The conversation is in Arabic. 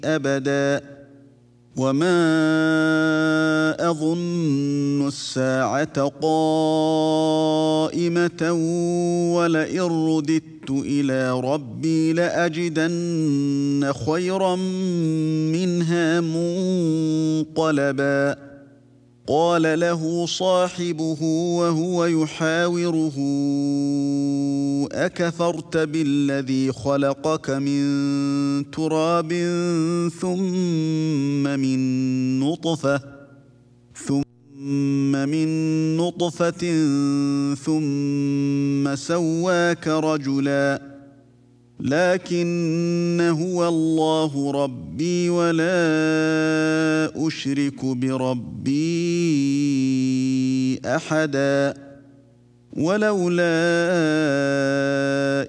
أبدا وما أظن الساعة قائمة ولئن رددت إلى ربي لأجدن خيرا منها منقلبا قال له صاحبه وهو يحاوره أكفرت بالذي خلقك من تراب ثم من نطفة ثم سواك رجلا لكن هو الله ربي ولا أشرك بربي أحدا ولولا